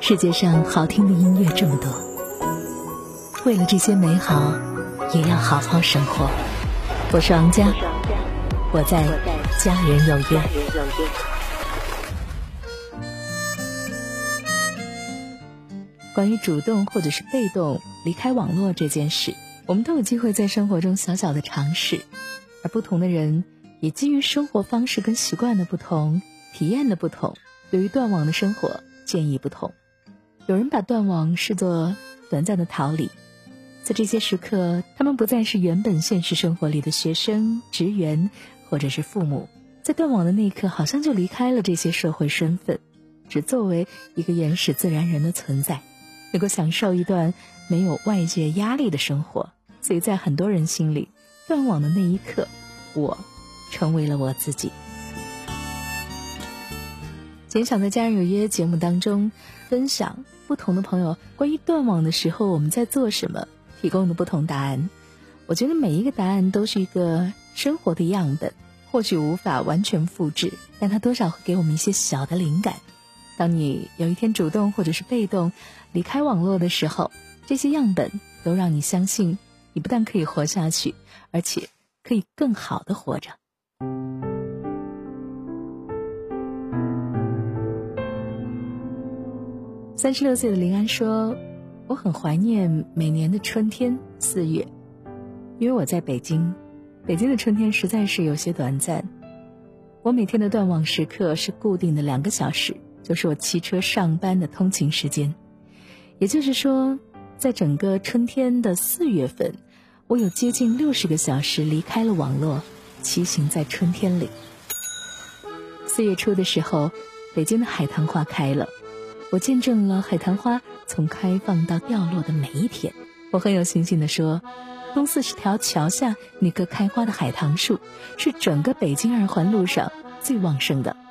世界上好听的音乐这么多，为了这些美好，也要好好生活。我是王佳，我在家人有约。关于主动或者是被动离开网络这件事，我们都有机会在生活中小小的尝试，而不同的人也基于生活方式跟习惯的不同，体验的不同，对于断网的生活建议不同。有人把断网视作短暂的逃离，在这些时刻，他们不再是原本现实生活里的学生、职员或者是父母，在断网的那一刻好像就离开了这些社会身份，只作为一个原始自然人的存在，能够享受一段没有外界压力的生活。所以在很多人心里，断网的那一刻，我成为了我自己。今天想在家人有约节目当中分享不同的朋友关于断网的时候我们在做什么提供的不同答案。我觉得每一个答案都是一个生活的样本，或许无法完全复制，但它多少会给我们一些小的灵感。当你有一天主动或者是被动离开网络的时候，这些样本都让你相信你不但可以活下去，而且可以更好的活着。36岁的林安说，我很怀念每年的春天4月，因为我在北京的春天实在是有些短暂。我每天的断网时刻是固定的2个小时，就是我骑车上班的通勤时间。也就是说，在整个春天的4月份，我有接近60个小时离开了网络，骑行在春天里。4月初的时候，北京的海棠花开了，我见证了海棠花从开放到掉落的每一天。我很有信心地说，东40条桥下那棵开花的海棠树是整个北京2环路上最旺盛的。